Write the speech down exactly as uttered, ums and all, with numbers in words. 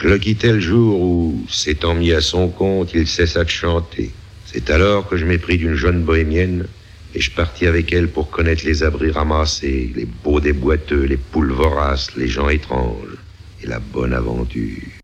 Je le quittais le jour où, s'étant mis à son compte, il cessa de chanter. C'est alors que je m'épris d'une jeune bohémienne et je partis avec elle pour connaître les abris ramassés, les beaux des boiteux, les poules voraces, les gens étranges et la bonne aventure.